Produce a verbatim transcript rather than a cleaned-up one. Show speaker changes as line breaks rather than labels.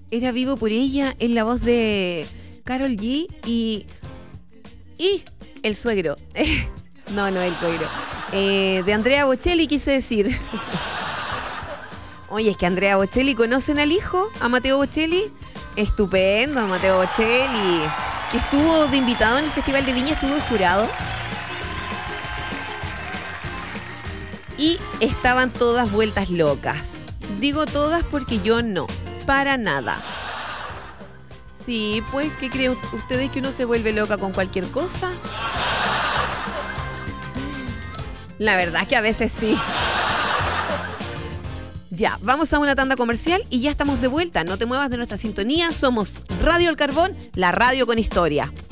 Era Vivo por ella en la voz de Karol G y... Y el suegro. No, no el suegro. Eh, de Andrea Bocelli quise decir. Oye, es que Andrea Bocelli, ¿conocen al hijo? A Mateo Bocelli. Estupendo, Mateo Bocelli. Que estuvo de invitado en el Festival de Viña, estuvo de jurado. Y estaban todas vueltas locas. Digo todas porque yo no. Para nada. Sí, pues, ¿qué creen ustedes que uno se vuelve loca con cualquier cosa? La verdad es que a veces sí. Ya, vamos a una tanda comercial y ya estamos de vuelta. No te muevas de nuestra sintonía. Somos Radio El Carbón, la radio con historia.